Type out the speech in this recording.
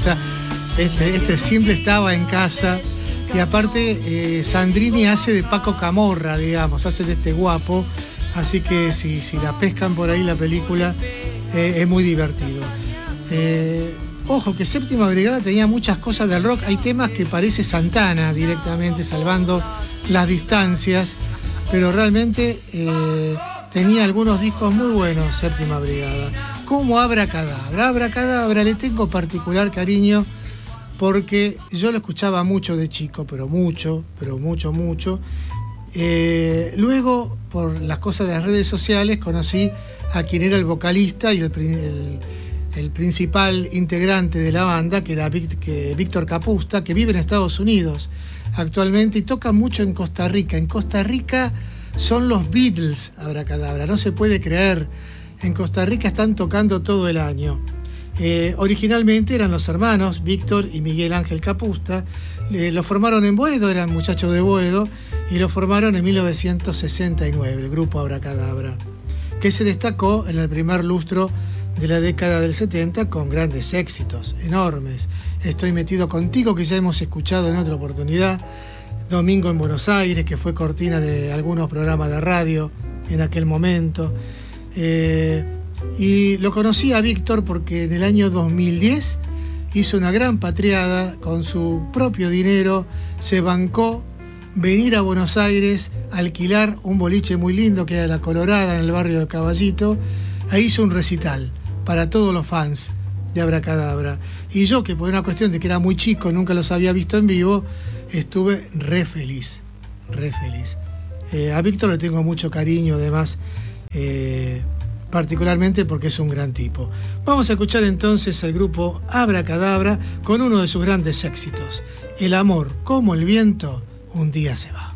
gusta. Este siempre estaba en casa. Y aparte, Sandrini hace de Paco Camorra, digamos, hace de este guapo. Así que si la pescan por ahí la película, es muy divertido. Ojo, que Séptima Brigada tenía muchas cosas del rock. Hay temas que parece Santana directamente, salvando las distancias. Pero realmente tenía algunos discos muy buenos, Séptima Brigada. Como Abracadabra. Abracadabra le tengo particular cariño porque yo lo escuchaba mucho de chico, pero mucho. Luego, por las cosas de las redes sociales, conocí a quien era el vocalista y el principal integrante de la banda, que era Víctor Capusta, que vive en Estados Unidos actualmente y toca mucho en Costa Rica. En Costa Rica son los Beatles, Abracadabra, no se puede creer. En Costa Rica están tocando todo el año. Originalmente eran los hermanos Víctor y Miguel Ángel Capusta. Lo formaron en Boedo, eran muchachos de Boedo, y lo formaron en 1969, el grupo Abracadabra, que se destacó en el primer lustro de la década del 70 con grandes éxitos, enormes. Estoy metido contigo, que ya hemos escuchado en otra oportunidad. Domingo en Buenos Aires, que fue cortina de algunos programas de radio en aquel momento. Y lo conocí a Víctor porque en el año 2010 hizo una gran patriada, con su propio dinero se bancó venir a Buenos Aires, alquilar un boliche muy lindo que era La Colorada en el barrio de Caballito. Ahí hizo un recital para todos los fans de Abracadabra. Y yo, que por una cuestión de que era muy chico, nunca los había visto en vivo, estuve re feliz. A Víctor le tengo mucho cariño, además, particularmente porque es un gran tipo. Vamos a escuchar entonces al grupo Abracadabra con uno de sus grandes éxitos: El amor, como el viento, un día se va.